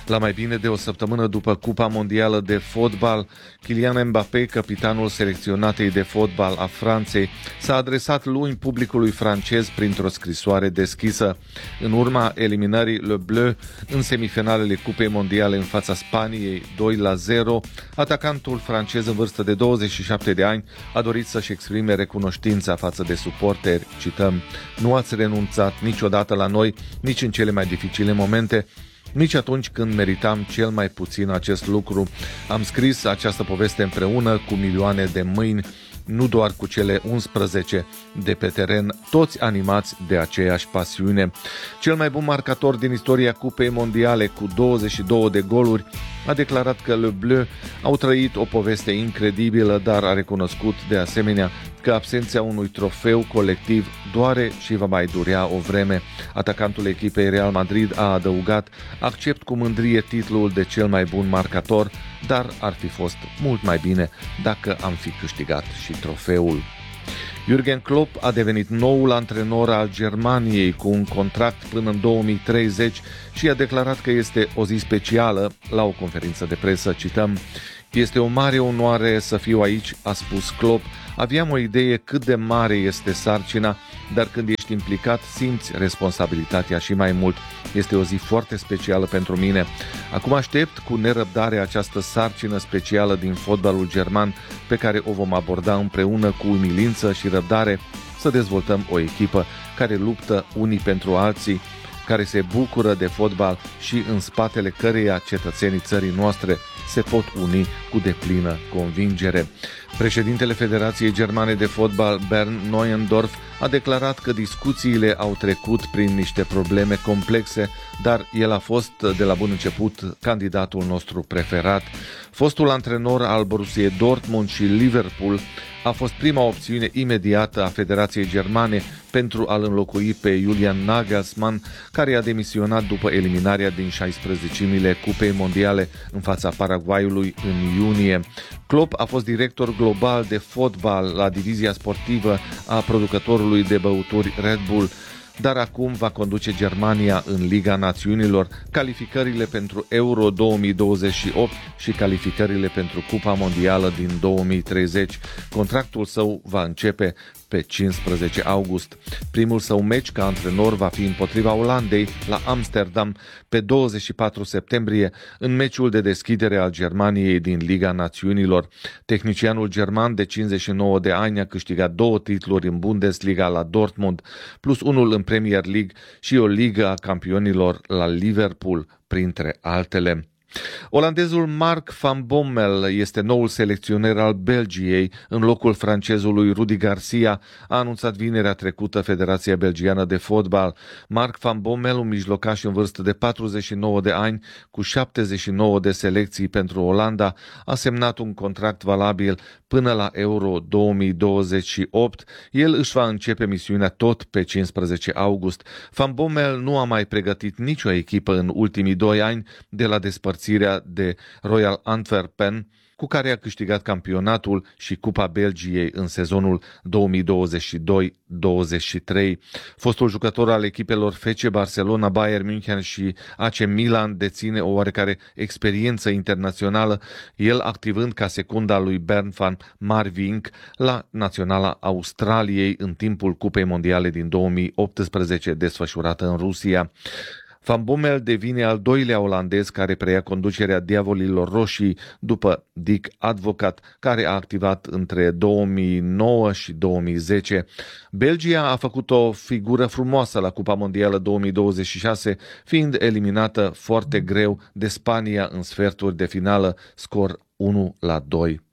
La mai bine de o săptămână după Cupa Mondială de Fotbal, Kylian Mbappé, capitanul selecționatei de fotbal a Franței, s-a adresat luni publicului francez printr-o scrisoare deschisă. În urma eliminării Le Bleu în semifinalele Cupei Mondiale în fața Spaniei 2-0, atacantul francez în vârstă de 27 de ani a dorit să-și exprime recunoștința față de suporteri. Cităm: "Nu ați renunțat niciodată la noi, nici în cele mai dificile momente, nici atunci când meritam cel mai puțin acest lucru. Am scris această poveste împreună cu milioane de mâini, nu doar cu cele 11 de pe teren, toți animați de aceeași pasiune." Cel mai bun marcator din istoria Cupei Mondiale, cu 22 de goluri, a declarat că Le Bleu au trăit o poveste incredibilă, dar a recunoscut de asemenea că absența unui trofeu colectiv doare și va mai durea o vreme. Atacantul echipei Real Madrid a adăugat: "Accept cu mândrie titlul de cel mai bun marcator, dar ar fi fost mult mai bine dacă am fi câștigat și trofeul." Jürgen Klopp a devenit noul antrenor al Germaniei cu un contract până în 2030 și a declarat că este o zi specială la o conferință de presă. Cităm: "Este o mare onoare să fiu aici", a spus Klopp. "Aveam o idee cât de mare este sarcina, dar când ești implicat simți responsabilitatea și mai mult. Este o zi foarte specială pentru mine. Acum aștept cu nerăbdare această sarcină specială din fotbalul german, pe care o vom aborda împreună cu umilință și răbdare, să dezvoltăm o echipă care luptă unii pentru alții, care se bucură de fotbal și în spatele căreia cetățenii țării noastre se pot uni cu deplină convingere." Președintele Federației Germane de Fotbal, Bernd Neuendorf, a declarat că discuțiile au trecut prin niște probleme complexe, dar el a fost de la bun început candidatul nostru preferat. Fostul antrenor al Borussiei Dortmund și Liverpool a fost prima opțiune imediată a Federației Germane pentru a-l înlocui pe Julian Nagelsmann, care a demisionat după eliminarea din 16-mile Cupei Mondiale în fața Paraguayului în iunie. Klopp a fost director global de fotbal la divizia sportivă a producătorului de băuturi Red Bull, dar acum va conduce Germania în Liga Națiunilor, calificările pentru Euro 2028 și calificările pentru Cupa Mondială din 2030. Contractul său va începe pe 15 august. Primul său meci ca antrenor va fi împotriva Olandei la Amsterdam pe 24 septembrie, în meciul de deschidere al Germaniei din Liga Națiunilor. Tehnicianul german de 59 de ani a câștigat 2 titluri în Bundesliga la Dortmund, plus unul în Premier League și o Ligă a Campionilor la Liverpool, printre altele. Olandezul Mark van Bommel este noul selecționer al Belgiei în locul francezului Rudi Garcia, a anunțat vinerea trecută Federația Belgiană de Fotbal. Mark van Bommel, un mijlocaș în vârstă de 49 de ani, cu 79 de selecții pentru Olanda, a semnat un contract valabil până la Euro 2028. El își va începe misiunea tot pe 15 august. Van Bommel nu a mai pregătit nicio echipă în ultimii 2 ani de la despărțirea de Royal Antwerpen, cu care a câștigat campionatul și Cupa Belgiei în sezonul 2022-23. Fostul jucător al echipelor FC Barcelona, Bayern München și AC Milan deține o oarecare experiență internațională, el activând ca secunda lui Bernd van Marwijk la Naționala Australiei în timpul Cupei Mondiale din 2018 desfășurată în Rusia. Van Bommel devine al doilea olandez care preia conducerea Diavolilor Roșii după Dick Advocaat, care a activat între 2009 și 2010. Belgia a făcut o figură frumoasă la Cupa Mondială 2026, fiind eliminată foarte greu de Spania în sferturi de finală, scor 1-2.